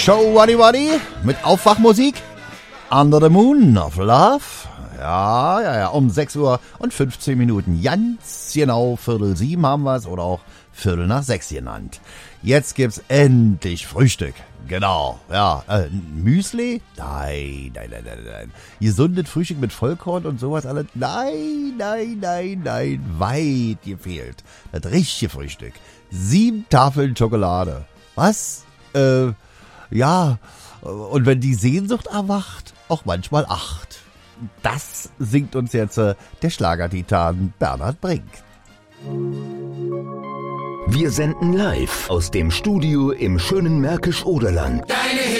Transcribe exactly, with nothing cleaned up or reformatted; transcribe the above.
Show Waddy Waddy mit Aufwachmusik. Under the Moon of Love. Ja, ja, ja, um sechs Uhr und fünfzehn Minuten. Ganz genau, Viertel sieben haben wir es oder auch Viertel nach sechs genannt. Jetzt gibt's endlich Frühstück. Genau, ja. Äh, Müsli? Nein, nein, nein, nein, nein. Gesundes Frühstück mit Vollkorn und sowas alles? Nein, nein, nein, nein. Weit gefehlt. Das richtige Frühstück. Sieben Tafeln Schokolade. Was? Äh, ja. Und wenn die Sehnsucht erwacht, auch manchmal acht. Das singt uns jetzt äh, der Schlagertitan Bernhard Brink. Wir senden live aus dem Studio im schönen Märkisch-Oderland.